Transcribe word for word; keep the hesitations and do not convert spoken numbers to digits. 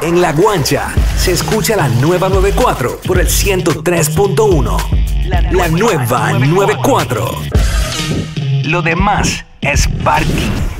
En La Guancha se escucha la nueva noventa y cuatro por el ciento tres punto uno. La nueva noventa y cuatro. Lo demás es parking.